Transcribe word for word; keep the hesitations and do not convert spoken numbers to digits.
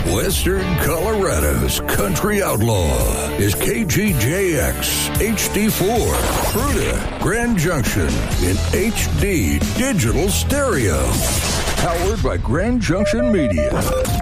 Western Colorado's country outlaw is K G J X H D four, Fruita, Grand Junction in H D digital stereo. Powered by Grand Junction Media.